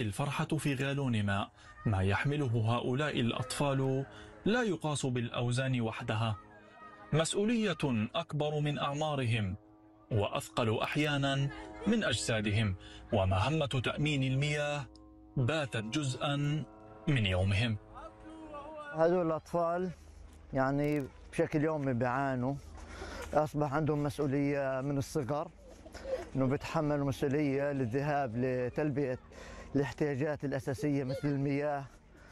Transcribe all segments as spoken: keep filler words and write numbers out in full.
الفرحة في غالون ماء. ما يحمله هؤلاء الأطفال لا يقاس بالأوزان وحدها، مسؤولية أكبر من أعمارهم وأثقل أحيانا من أجسادهم، ومهمة تأمين المياه باتت جزءا من يومهم. هذول الأطفال يعني بشكل يومي بيعانوا، أصبح عندهم مسؤولية من الصغر، أنه بيتحملوا مسؤولية للذهاب لتلبية الاحتياجات الأساسية مثل المياه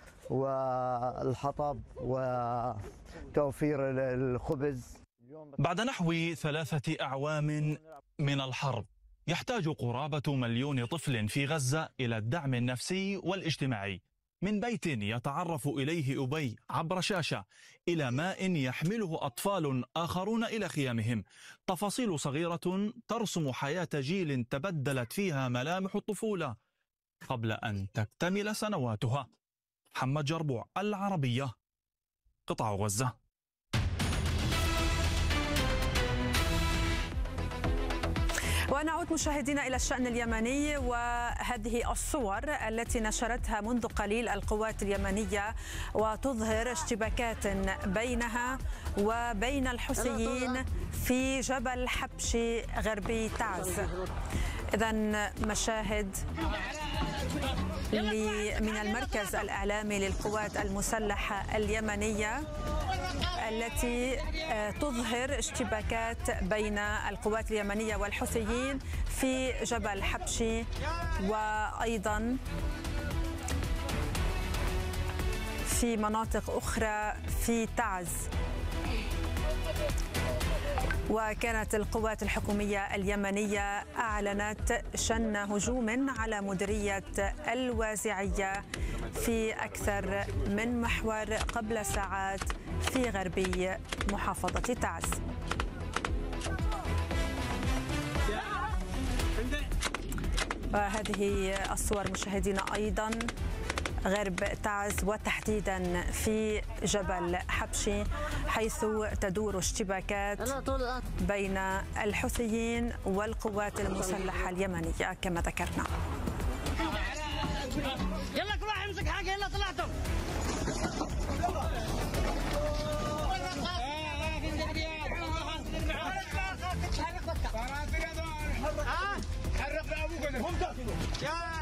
والحطب وتوفير الخبز. بعد نحو ثلاثة أعوام من الحرب يحتاج قرابة مليون طفل في غزة إلى الدعم النفسي والاجتماعي، من بيت يتعرف إليه أبي عبر شاشة إلى ماء يحمله أطفال آخرون إلى خيامهم. تفاصيل صغيرة ترسم حياة جيل تبدلت فيها ملامح الطفولة قبل أن تكتمل سنواتها. محمد جربوع، العربية، قطاع غزة. ونعود مشاهدينا إلى الشأن اليمني، وهذه الصور التي نشرتها منذ قليل القوات اليمنية وتظهر اشتباكات بينها وبين الحوثيين في جبل حبشي غربي تعز. إذن مشاهد من المركز الإعلامي للقوات المسلحة اليمنية التي تظهر اشتباكات بين القوات اليمنية والحوثيين في جبل حبشي وأيضا في مناطق أخرى في تعز. وكانت القوات الحكومية اليمنية أعلنت شن هجوم على مديرية الوازعية في أكثر من محور قبل ساعات في غربي محافظة تعز. وهذه الصور مشاهدينا أيضا غرب تعز وتحديدا في جبل حبشي، حيث تدور اشتباكات بين الحوثيين والقوات المسلحة اليمنية كما ذكرنا. يلا كل واحد يمسك حاجة، يلا طلعتم. حرك ابوك.